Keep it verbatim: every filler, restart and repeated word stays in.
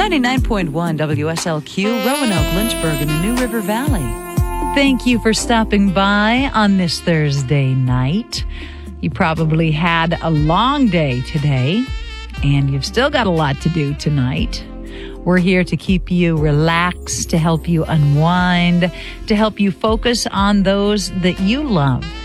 ninety-nine point one W S L Q, Roanoke, Lynchburg, in the New River Valley. Thank you for stopping by on this Thursday night. You probably had a long day today, and you've still got a lot to do tonight. We're here to keep you relaxed, to help you unwind, to help you focus on those that you love.